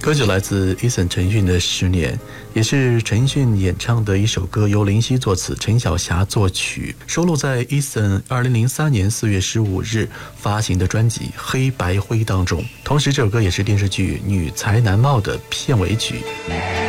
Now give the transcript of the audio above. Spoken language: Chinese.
歌曲来自 Eason 陈奕迅的《10年》，也是陈奕迅演唱的一首歌，由林夕作词，陈小霞作曲，收录在 Eason 2003年4月15日发行的专辑《黑白灰》当中。同时，这首歌也是电视剧《女才男貌》的片尾曲。